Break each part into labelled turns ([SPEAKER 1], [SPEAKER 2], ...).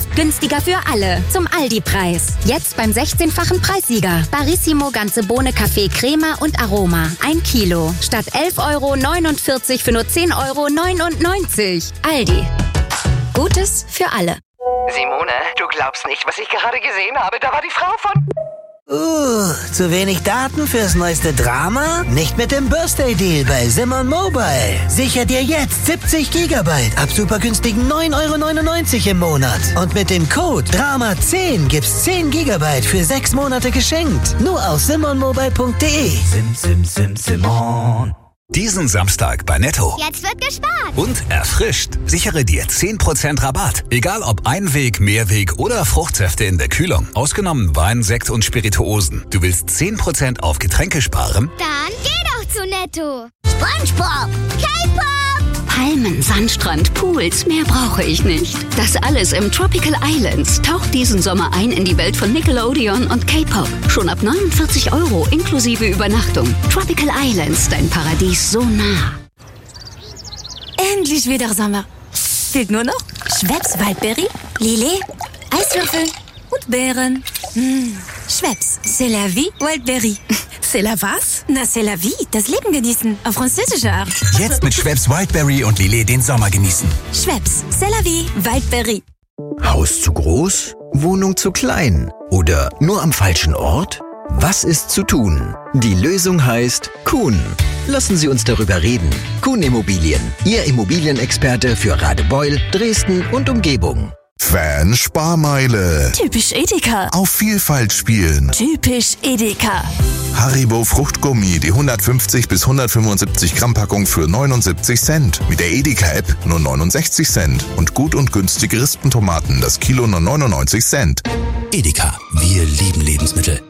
[SPEAKER 1] Günstiger für alle. Zum Aldi-Preis. Jetzt beim 16-fachen Preissieger. Barissimo ganze Bohne Kaffee Crema und Aroma. 1 Kilo. Statt 11,49 € für nur 10,99 €. Aldi. Gutes für alle.
[SPEAKER 2] Simone, du glaubst nicht, was ich gerade gesehen habe. Da war die Frau von...
[SPEAKER 3] Zu wenig Daten fürs neueste Drama? Nicht mit dem Birthday-Deal bei Simon Mobile. Sicher dir jetzt 70 GB ab super günstigen 9,99 € im Monat. Und mit dem Code DRAMA10 gibt's 10 GB für 6 Monate geschenkt. Nur auf simonmobile.de.
[SPEAKER 4] Simon. Diesen Samstag bei Netto.
[SPEAKER 5] Jetzt wird gespart.
[SPEAKER 4] Und erfrischt. Sichere dir 10% Rabatt. Egal ob Einweg, Mehrweg oder Fruchtsäfte in der Kühlung. Ausgenommen Wein, Sekt und Spirituosen. Du willst 10% auf Getränke sparen?
[SPEAKER 5] Dann geh doch zu Netto. SpongeBob, K-Pop.
[SPEAKER 6] Palmen, Sandstrand, Pools, mehr brauche ich nicht. Das alles im Tropical Islands. Taucht diesen Sommer ein in die Welt von Nickelodeon und K-Pop. Schon ab 49 € inklusive Übernachtung. Tropical Islands, dein Paradies so nah.
[SPEAKER 7] Endlich wieder Sommer. Fehlt nur noch Schweppes Waldberry, Lillet, Eiswürfel und Beeren. Schweppes, c'est la vie, Waldberry. C'est la was? Na, c'est la vie, das Leben genießen, auf französische Art.
[SPEAKER 8] Jetzt mit Schweppes Wildberry und Lillet den Sommer genießen.
[SPEAKER 7] Schweppes, c'est la vie, Waldberry.
[SPEAKER 9] Haus zu groß? Wohnung zu klein? Oder nur am falschen Ort? Was ist zu tun? Die Lösung heißt Kuhn. Lassen Sie uns darüber reden. Kuhn Immobilien, Ihr Immobilienexperte für Radebeul, Dresden und Umgebung.
[SPEAKER 10] Fan-Sparmeile.
[SPEAKER 7] Typisch Edeka.
[SPEAKER 10] Auf Vielfalt spielen.
[SPEAKER 7] Typisch Edeka.
[SPEAKER 10] Haribo Fruchtgummi, die 150 bis 175 Gramm Packung für 79 Cent. Mit der Edeka-App nur 69 Cent. Und gut und günstige Rispentomaten, das Kilo nur 99 Cent.
[SPEAKER 8] Edeka, wir lieben Lebensmittel.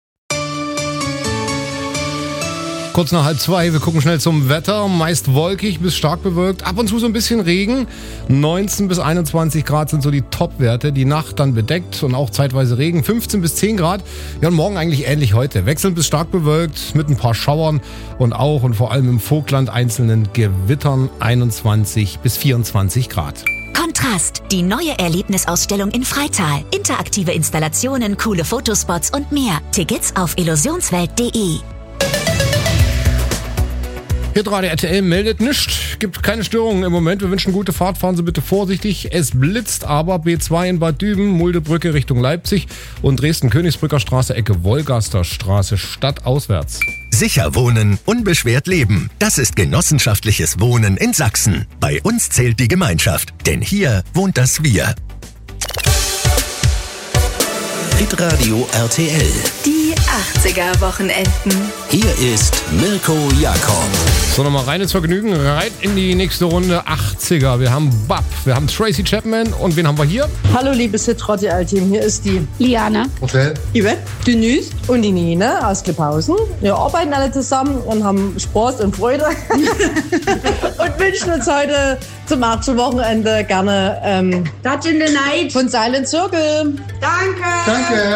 [SPEAKER 11] Kurz nach 1:30, wir gucken schnell zum Wetter. Meist wolkig bis stark bewölkt, ab und zu so ein bisschen Regen. 19 bis 21 Grad sind so die Top-Werte. Die Nacht dann bedeckt und auch zeitweise Regen. 15 bis 10 Grad. Ja, und morgen eigentlich ähnlich heute. Wechselnd bis stark bewölkt mit ein paar Schauern und auch und vor allem im Vogtland einzelnen Gewittern. 21 bis 24 Grad.
[SPEAKER 1] Kontrast, die neue Erlebnisausstellung in Freital. Interaktive Installationen, coole Fotospots und mehr. Tickets auf illusionswelt.de.
[SPEAKER 11] Hitradio RTL meldet nichts, gibt keine Störungen im Moment. Wir wünschen gute Fahrt, fahren Sie bitte vorsichtig. Es blitzt aber B2 in Bad Düben, Muldebrücke Richtung Leipzig und Dresden-Königsbrücker Straße, Ecke Wolgaster Straße, stadtauswärts.
[SPEAKER 9] Sicher wohnen, unbeschwert leben. Das ist genossenschaftliches Wohnen in Sachsen. Bei uns zählt die Gemeinschaft, denn hier wohnt das Wir. Hitradio RTL.
[SPEAKER 7] Die 80er-Wochenenden.
[SPEAKER 9] Hier ist Mirko Jakob.
[SPEAKER 11] So, nochmal rein ins Vergnügen, rein in die nächste Runde 80er. Wir haben Bab, wir haben Tracy Chapman und wen haben wir hier?
[SPEAKER 12] Hallo liebes Hitradio RTL-Team, hier ist die
[SPEAKER 13] Liana,
[SPEAKER 12] okay. Yvette, Denise und die Nina aus Klippausen. Wir arbeiten alle zusammen und haben Spaß und Freude und wünschen uns heute zum Wochenende gerne Touch in the Night von Silent Circle.
[SPEAKER 13] Danke!
[SPEAKER 10] Danke!